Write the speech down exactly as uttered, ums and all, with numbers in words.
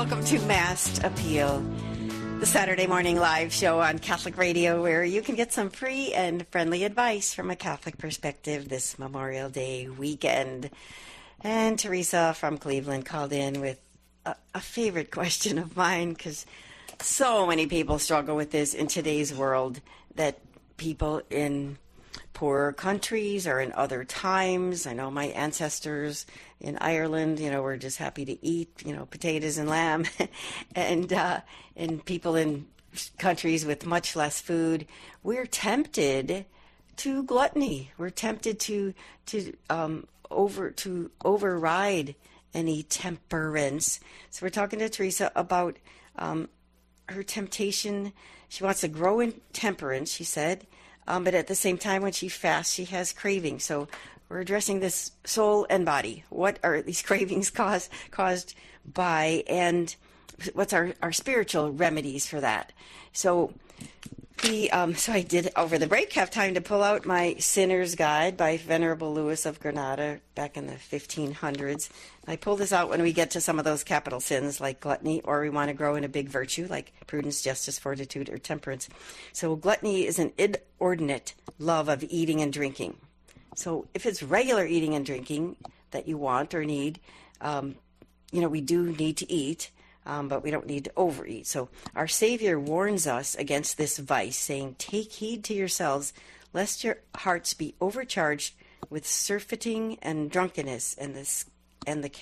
welcome to Masked Appeal, the Saturday morning live show on Catholic Radio where you can get some free and friendly advice from a Catholic perspective this Memorial Day weekend. And Teresa from Cleveland called in with a, a favorite question of mine, because so many people struggle with this in today's world, that people in poorer countries or in other times, I know my ancestors in Ireland, you know, were just happy to eat, you know, potatoes and lamb, and uh, and people in countries with much less food, we're tempted to gluttony. We're tempted to to um, over to override any temperance. So we're talking to Teresa about um, her temptation. She wants to grow in temperance, she said, um, but at the same time, when she fasts, she has cravings. So we're addressing this soul and body. What are these cravings caused caused by, and what's our, our spiritual remedies for that? So the um, so I did, over the break, have time to pull out my Sinner's Guide by Venerable Louis of Granada back in the fifteen hundreds. I pull this out when we get to some of those capital sins like gluttony, or we want to grow in a big virtue like prudence, justice, fortitude, or temperance. So gluttony is an inordinate love of eating and drinking. So if it's regular eating and drinking that you want or need, um, you know, we do need to eat, um, but we don't need to overeat. So our Savior warns us against this vice, saying, "Take heed to yourselves, lest your hearts be overcharged with surfeiting and drunkenness, and this and the